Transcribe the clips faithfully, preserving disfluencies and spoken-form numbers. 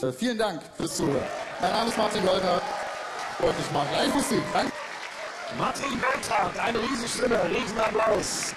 Äh, vielen Dank fürs Zuhören. Mein Name ist Martin Goldhardt und ich mache gleich Musik. Danke. Martin Goldhardt, eine riesige Stimme, riesen Applaus.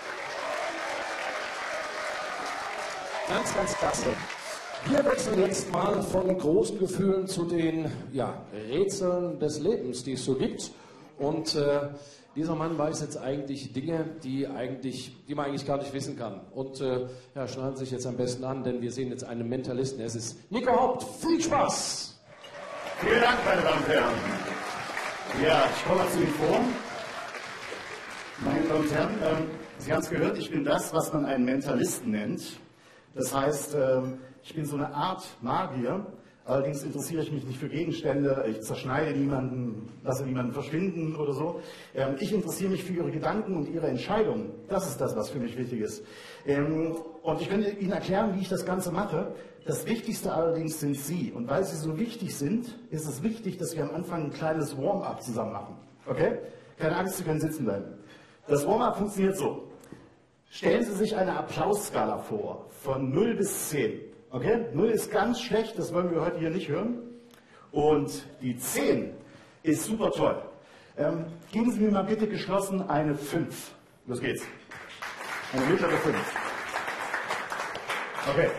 Ganz, ganz klasse. Wir wechseln jetzt mal von großen Gefühlen zu den ja, Rätseln des Lebens, die es so gibt. Und äh, dieser Mann weiß jetzt eigentlich Dinge, die, eigentlich, die man eigentlich gar nicht wissen kann. Und äh, ja, schneiden Sie sich jetzt am besten an, denn wir sehen jetzt einen Mentalisten. Es ist Nico Haupt. Viel Spaß! Vielen Dank, meine Damen und Herren. Ja, ich komme mal zu Ihnen vor. Meine Damen und Herren, ähm, Sie haben es gehört, ich bin das, was man einen Mentalisten nennt. Das heißt, ähm, ich bin so eine Art Magier. Allerdings interessiere ich mich nicht für Gegenstände, ich zerschneide niemanden, lasse niemanden verschwinden oder so. Ähm, ich interessiere mich für Ihre Gedanken und Ihre Entscheidungen. Das ist das, was für mich wichtig ist. Ähm, und ich könnte Ihnen erklären, wie ich das Ganze mache. Das Wichtigste allerdings sind Sie. Und weil Sie so wichtig sind, ist es wichtig, dass wir am Anfang ein kleines Warm-up zusammen machen. Okay? Keine Angst, Sie können sitzen bleiben. Das Warm-up funktioniert so. Stellen Sie sich eine Applausskala vor, von null bis zehn. Okay? null ist ganz schlecht, das wollen wir heute hier nicht hören. Und die zehn ist super toll. Ähm, geben Sie mir mal bitte geschlossen eine fünf. Los geht's. Eine mittlere fünf. Okay.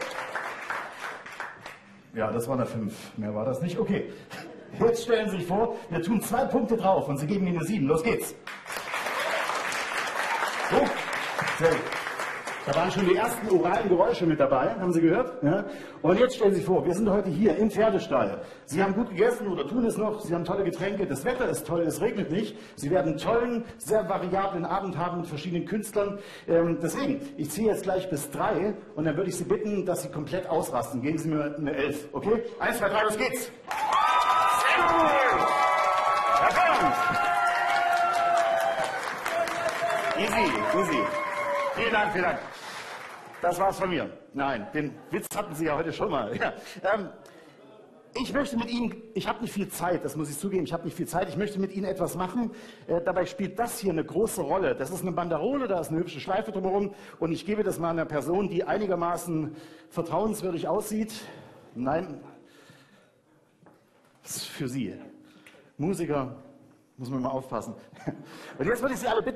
Ja, das war eine fünf. Mehr war das nicht. Okay. Jetzt stellen Sie sich vor, wir tun zwei Punkte drauf und Sie geben mir eine sieben. Los geht's. So. Sehr gut. Da waren schon die ersten oralen Geräusche mit dabei, haben Sie gehört? Ja? Und jetzt stellen Sie sich vor, wir sind heute hier im Pferdestall. Sie haben gut gegessen oder tun es noch, Sie haben tolle Getränke, das Wetter ist toll, es regnet nicht. Sie werden einen tollen, sehr variablen Abend haben mit verschiedenen Künstlern. Ähm, deswegen, ich ziehe jetzt gleich bis drei und dann würde ich Sie bitten, dass Sie komplett ausrasten. Geben Sie mir eine elf, okay? Eins, zwei, drei, los geht's! Sehr gut! Hervorragend! Easy, easy. Vielen Dank, vielen Dank. Das war's von mir. Nein, den Witz hatten Sie ja heute schon mal. Ja, ähm, ich möchte mit Ihnen, ich habe nicht viel Zeit, das muss ich zugeben, ich habe nicht viel Zeit, ich möchte mit Ihnen etwas machen. Äh, dabei spielt das hier eine große Rolle. Das ist eine Banderole, da ist eine hübsche Schleife drumherum und ich gebe das mal einer Person, die einigermaßen vertrauenswürdig aussieht. Nein, das ist für Sie. Musiker, muss man mal aufpassen. Und jetzt würde ich Sie alle bitten,